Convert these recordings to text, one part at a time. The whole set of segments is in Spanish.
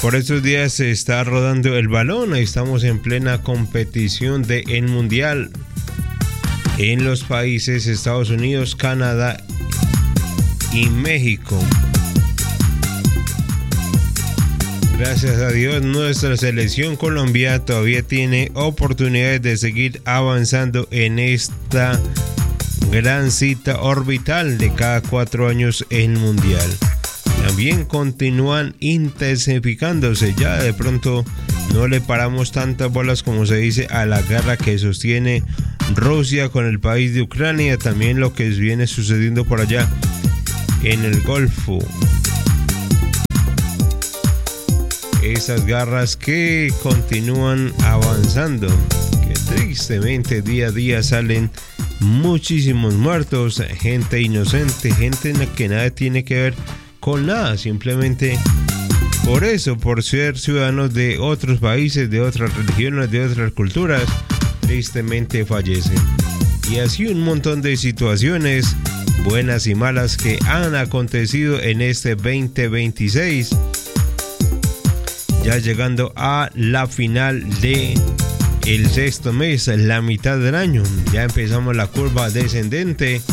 Por estos días se está rodando el balón. Estamos en plena competición del Mundial en los países Estados Unidos, Canadá y México. Gracias a Dios, nuestra selección Colombia todavía tiene oportunidades de seguir avanzando en esta gran cita orbital de cada 4 años el Mundial. También continúan intensificándose. Ya de pronto no le paramos tantas bolas, como se dice, a la guerra que sostiene Rusia con el país de Ucrania. También lo que viene sucediendo por allá en el Golfo. Esas garras que continúan avanzando, que tristemente día a día salen muchísimos muertos, gente inocente, gente que nada tiene que ver con nada, simplemente por eso, por ser ciudadanos de otros países, de otras religiones, de otras culturas, tristemente fallecen. Y así un montón de situaciones buenas y malas que han acontecido en este 2026, ya llegando a la final de el sexto mes, la mitad del año. Ya empezamos la curva descendente.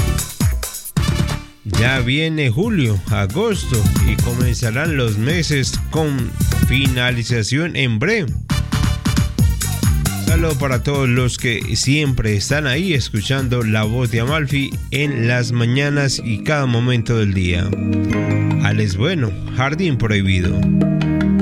Ya viene julio, agosto y comenzarán los meses con finalización en breve. Saludos para todos los que siempre están ahí escuchando la voz de Amalfi en las mañanas y cada momento del día. Alex Bueno, Jardín Prohibido.